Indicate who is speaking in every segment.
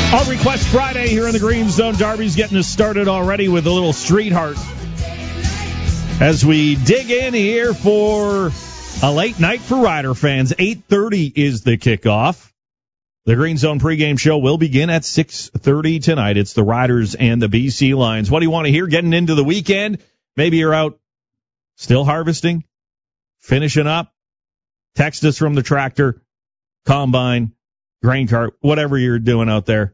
Speaker 1: Our Request Friday here in the Green Zone. Darby's getting us started already with a little Street Heart as we dig in here for a late night for Rider fans. 8:30 is the kickoff. The Green Zone pregame show will begin at 6:30 tonight. It's the Riders and the BC Lions. What do you want to hear getting into the weekend? Maybe you're out still harvesting, finishing up. Text us from the tractor, combine, grain cart, whatever you're doing out there.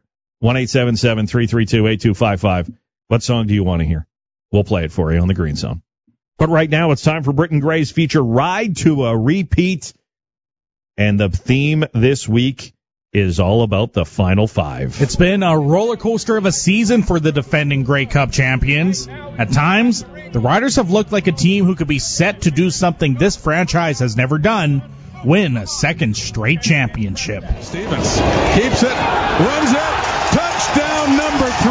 Speaker 1: 1-877-332-8255. What song do you want to hear? We'll play it for you on the Green Zone. But right now it's time for Britton Gray's feature, Ride to a Repeat. And the theme this week is all about the Final Five.
Speaker 2: It's been a roller coaster of a season for the defending Grey Cup champions. At times, the Riders have looked like a team who could be set to do something this franchise has never done, win a second straight championship.
Speaker 3: Stevens keeps it, runs it, touchdown number 3,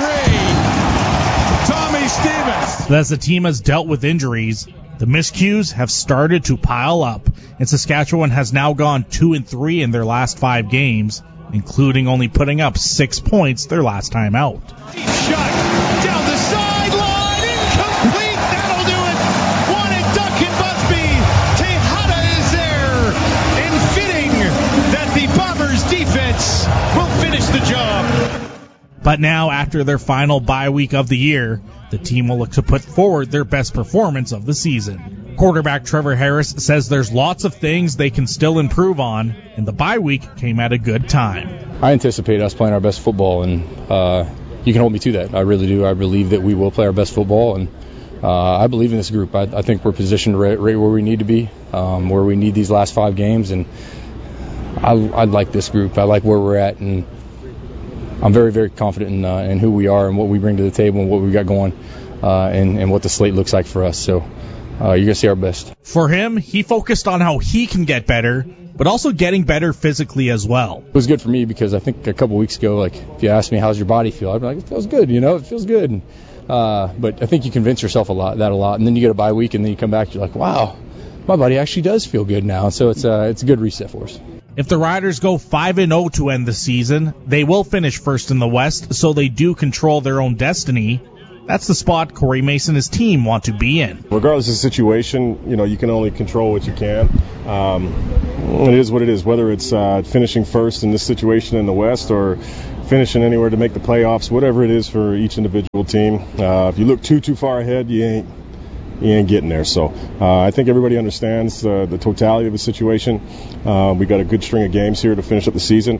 Speaker 3: Tommy Stevens.
Speaker 2: As the team has dealt with injuries, the miscues have started to pile up, and Saskatchewan has now gone 2-3 in their last 5 games, including only putting up 6 points their last time out.
Speaker 3: Deep shot down the sideline, incomplete. That'll do it. Wanted Duncan Busby. Tejada is there, and fitting that the Bombers defense will finish the job.
Speaker 2: But now, after their final bye week of the year, the team will look to put forward their best performance of the season. Quarterback Trevor Harris says there's lots of things they can still improve on, and the bye week came at a good time.
Speaker 4: I anticipate us playing our best football, and you can hold me to that. I really do. I believe that we will play our best football, and I believe in this group. I think we're positioned right where we need to be, where we need these last 5 games, and I like this group. I like where we're at, and I'm very, very confident in who we are and what we bring to the table and what we got going, and what the slate looks like for us. So you're going to see our best.
Speaker 2: For him, he focused on how he can get better, but also getting better physically as well.
Speaker 4: It was good for me because I think a couple weeks ago, like, if you asked me how's your body feel, I'd be like, it feels good, it feels good. But I think you convince yourself a lot, and then you get a bye week, and then you come back, you're like, wow, my body actually does feel good now. So it's a good reset for us.
Speaker 2: If the Riders go 5-0 to end the season, they will finish first in the West, so they do control their own destiny. That's the spot Corey Mason and his team want to be in.
Speaker 5: Regardless of the situation, you can only control what you can. It is what it is, whether it's finishing first in this situation in the West or finishing anywhere to make the playoffs, whatever it is for each individual team. If you look too far ahead, you ain't getting there. So I think everybody understands the totality of the situation. We got a good string of games here to finish up the season.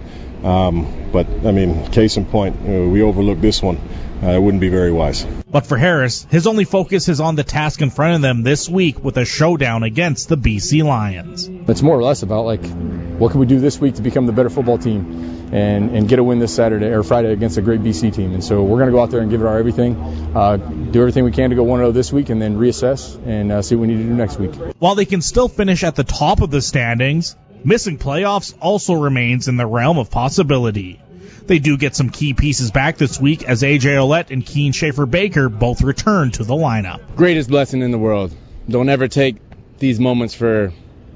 Speaker 5: But, case in point, we overlooked this one. It wouldn't be very wise.
Speaker 2: But for Harris, his only focus is on the task in front of them this week with a showdown against the BC Lions.
Speaker 4: It's more or less about, what can we do this week to become the better football team and get a win this Saturday or Friday against a great BC team. And so we're going to go out there and give it our everything, do everything we can to go 1-0 this week, and then reassess and see what we need to do next week.
Speaker 2: While they can still finish at the top of the standings, missing playoffs also remains in the realm of possibility. They do get some key pieces back this week as A.J. Ouellette and Keane Schaefer-Baker both return to the lineup.
Speaker 6: Greatest blessing in the world. Don't ever take these moments for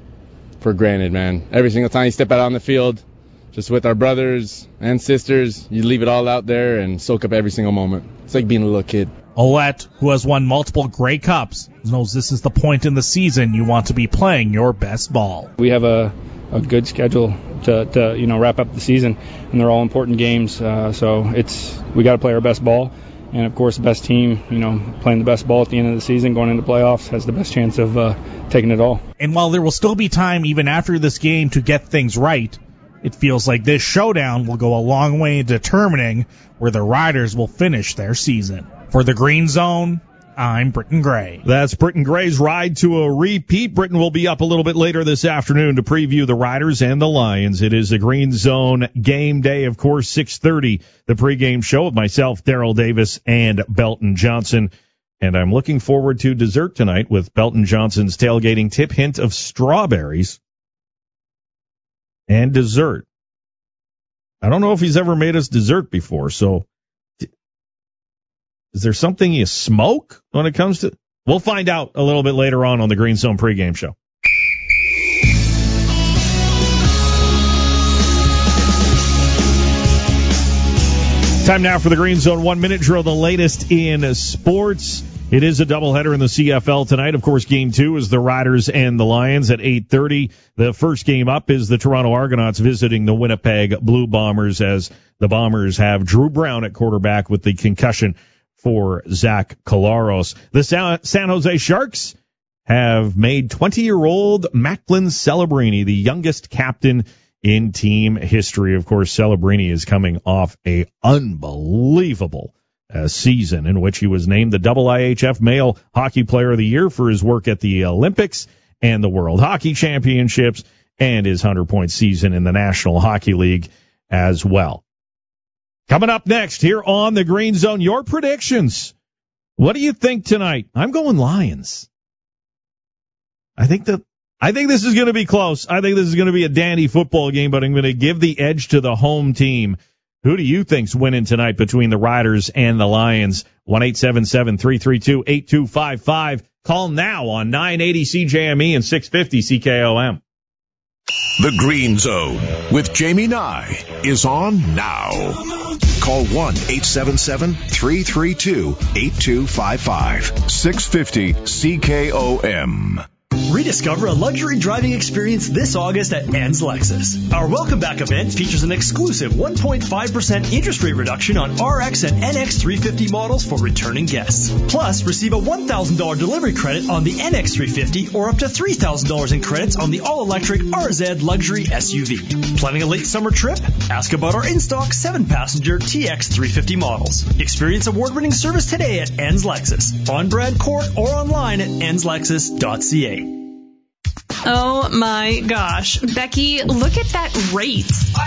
Speaker 6: granted, man. Every single time you step out on the field, just with our brothers and sisters, you leave it all out there and soak up every single moment. It's like being a little kid.
Speaker 2: Ouellette, who has won multiple Grey Cups, knows this is the point in the season you want to be playing your best ball.
Speaker 7: We have a good schedule to wrap up the season, and they're all important games. So we got to play our best ball, and of course the best team, playing the best ball at the end of the season, going into playoffs, has the best chance of taking it all.
Speaker 2: And while there will still be time even after this game to get things right, it feels like this showdown will go a long way in determining where the Riders will finish their season. For the Green Zone, I'm Britton Gray.
Speaker 1: That's Britton Gray's Ride to a Repeat. Britton will be up a little bit later this afternoon to preview the Riders and the Lions. It is the Green Zone game day, of course, 6:30, the pregame show with myself, Daryl Davis, and Belton Johnson. And I'm looking forward to dessert tonight with Belton Johnson's tailgating tip hint of strawberries and dessert. I don't know if he's ever made us dessert before, so is there something you smoke when it comes to... We'll find out a little bit later on the Green Zone pregame show. Time now for the Green Zone 1-minute drill, the latest in sports. It is a doubleheader in the CFL tonight. Of course, Game 2 is the Riders and the Lions at 8:30. The first game up is the Toronto Argonauts visiting the Winnipeg Blue Bombers, as the Bombers have Drew Brown at quarterback with the concussion for Zach Collaros. The San Jose Sharks have made 20-year-old Macklin Celebrini the youngest captain in team history. Of course, Celebrini is coming off a unbelievable season in which he was named the IIHF Male Hockey Player of the Year for his work at the Olympics and the World Hockey Championships, and his 100-point season in the National Hockey League as well. Coming up next here on the Green Zone, your predictions. What do you think tonight? I'm going Lions. I think this is going to be close. I think this is going to be a dandy football game, but I'm going to give the edge to the home team. Who do you think's winning tonight between the Riders and the Lions? 1-877-332-8255. Call now on 980 CJME and 650 CKOM.
Speaker 8: The Green Zone with Jamie Nye is on now. Call 1-877-332-8255. 650 CKOM.
Speaker 9: Rediscover a luxury driving experience this August at Ann's Lexus. Our Welcome Back event features an exclusive 1.5% interest rate reduction on RX and NX 350 models for returning guests. Plus, receive a $1,000 delivery credit on the NX 350 or up to $3,000 in credits on the all-electric RZ luxury SUV. Planning a late summer trip? Ask about our in-stock 7-passenger TX 350 models. Experience award-winning service today at Ann's Lexus, on Brand Court or online at annslexus.ca.
Speaker 10: Oh my gosh. Becky, look at that rate.